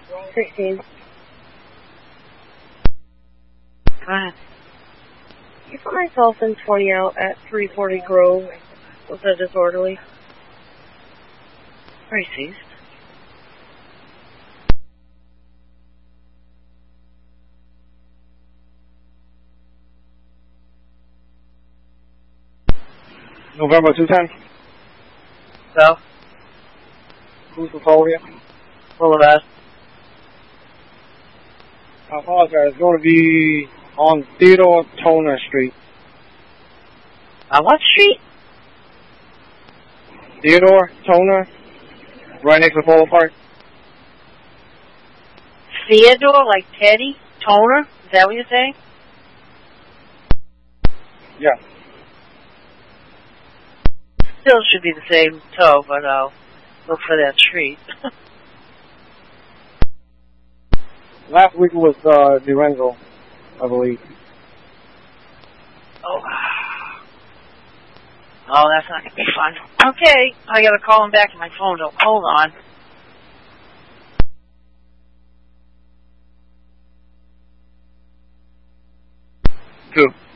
16. God. You put myself in 20 out at 340 Grove with a disorderly. Racist. November 210. So? Who's the toll here? Full of us. I apologize. It's going to be on Theodore Toner Street. On what street? Theodore Toner, right next to Polo Park. Theodore, like Teddy? Toner? Is that what you're saying? Yeah. Still should be the same toe, but I'll look for that street. Last week was Durango, I believe. Oh, that's not going to be fun. Okay, I got to call him back to my phone. Hold on. Two.